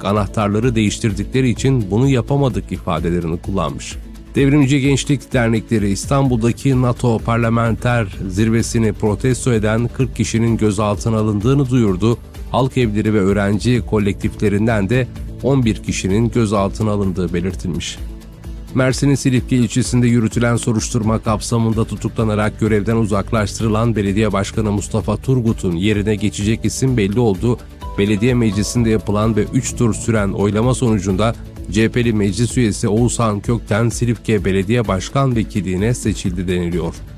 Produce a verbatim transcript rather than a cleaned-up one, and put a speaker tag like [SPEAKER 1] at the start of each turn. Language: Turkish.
[SPEAKER 1] ancak anahtarları değiştirdikleri için bunu yapamadık ifadelerini kullanmış. Devrimci Gençlik Dernekleri İstanbul'daki NATO parlamenter zirvesini protesto eden kırk kişinin gözaltına alındığını duyurdu. Halk evleri ve öğrenci kolektiflerinden de on bir kişinin gözaltına alındığı belirtilmiş. Mersin'in Silifke ilçesinde yürütülen soruşturma kapsamında tutuklanarak görevden uzaklaştırılan Belediye Başkanı Mustafa Turgut'un yerine geçecek isim belli oldu. Belediye meclisinde yapılan ve üç tur süren oylama sonucunda C H P'li meclis üyesi Oğuzhan Kökten Silifke Belediye Başkan Vekilliğine seçildi deniliyor.